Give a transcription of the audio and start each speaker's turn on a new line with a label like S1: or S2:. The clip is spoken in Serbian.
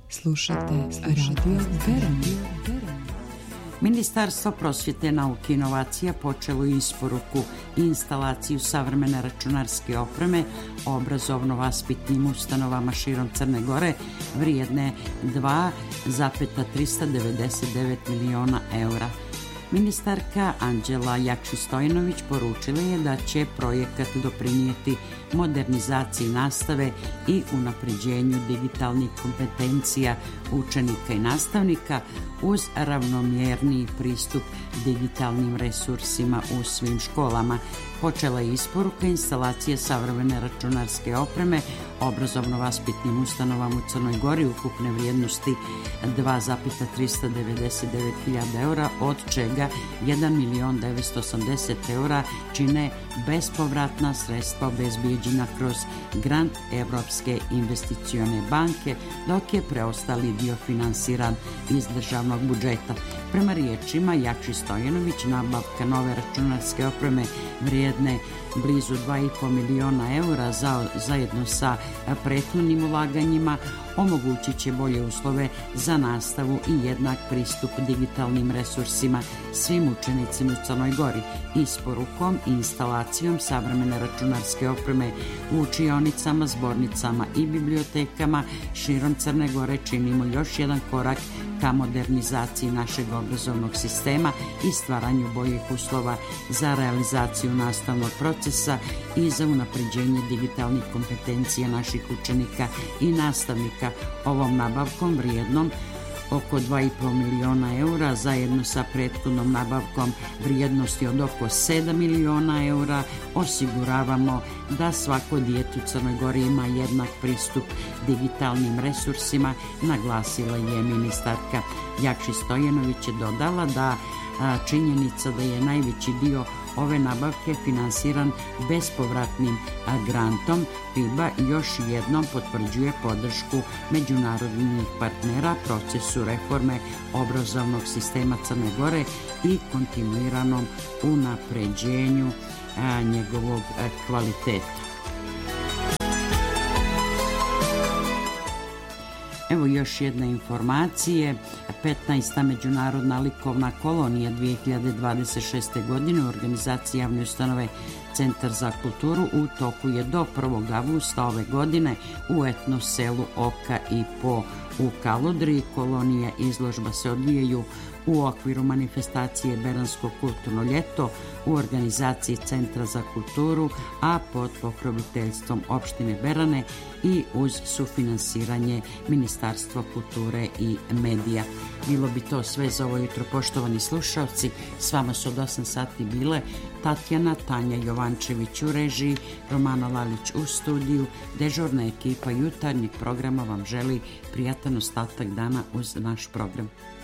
S1: Slušate Radio Beran.
S2: Ministarstvo prosvjete, nauke i inovacija počelo isporuku i instalaciju savremene računarske opreme obrazovno-vaspitnim ustanovama širom Crne Gore vrijedne 2,399 miliona eura. Ministarka Anđela Jakšić-Stojanović poručila je da će projekat doprinijeti modernizaciji nastave i unapređenju digitalnih kompetencija učenika i nastavnika uz ravnomjerniji pristup digitalnim resursima u svim školama. Počela je isporuka instalacije savremene računarske opreme obrazovno-vaspitnim ustanovama u Crnoj Gori ukupne vrijednosti 2,399 hiljada eura, od čega 1.980.000 eura čine bespovratna sredstva obezbijeđena kroz grant Evropske investicione banke, dok je preostali dio finansiran iz državnog budžeta. Prema riječima Jakšić-Stojanović, nabavka nove računarske opreme vrijedne blizu 2,5 miliona eura zajedno sa prethodnim ulaganjima omogućit će bolje uslove za nastavu i jednak pristup digitalnim resursima svim učenicima u Crnoj Gori. Isporukom i instalacijom savremene računarske opreme u učionicama, zbornicama i bibliotekama širom Crne Gore činimo još jedan korak ka modernizaciji našeg obrazovnog sistema i stvaranju boljih uslova za realizaciju nastavnog procesa i za unapređenje digitalnih kompetencija naših učenika i nastavnika. Ovom nabavkom vrijednom oko 2,5 miliona eura zajedno sa prethodnom nabavkom vrijednosti od oko 7 miliona eura osiguravamo da svako dijete u Crnoj Gori ima jednak pristup digitalnim resursima, naglasila je ministarka. Jakšić-Stojanović je dodala da činjenica da je najveći dio ove nabavke finansiran bespovratnim grantom FIBA još jednom potvrđuje podršku međunarodnih partnera procesu reforme obrazovnog sistema Crne Gore i kontinuiranom unapređenju njegovog kvaliteta. Evo još jedna informacija. 15. međunarodna likovna kolonija 2026. godine u organizaciji javne ustanove Centar za kulturu u toku je do 1. avgusta ove godine u etno selu Oka i Po u Kaludri. Kolonija i izložba se odvijaju u okviru manifestacije Beransko kulturno ljeto u organizaciji Centra za kulturu, a pod pokroviteljstvom opštine Berane i uz sufinansiranje Ministarstva kulture i medija. Bilo bi to sve za ovo jutro, poštovani slušalci. S vama su od 8 sati bile Tatjana, Tanja Jovančević u režiji, Romana Lalić u studiju. Dežurna ekipa jutarnjeg programa vam želi prijatan ostatak dana uz naš program.